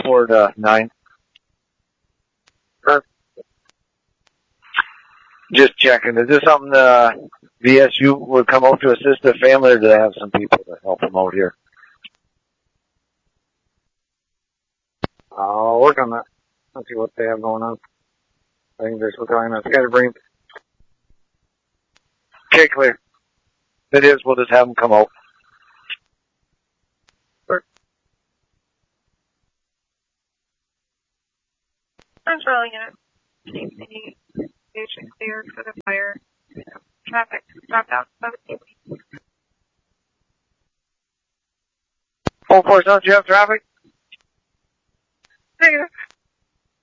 4 to 9. Sure. Just checking. Is this something VSU would come out to assist the family, or do they have some people to help them out here? I'll work on that. Let's see what they have going on. I think they're still trying to scatterbrain. Okay, clear. If it is, we'll just have them come out. Central unit. Any station cleared for the fire. Traffic dropped out. 447, do you have traffic?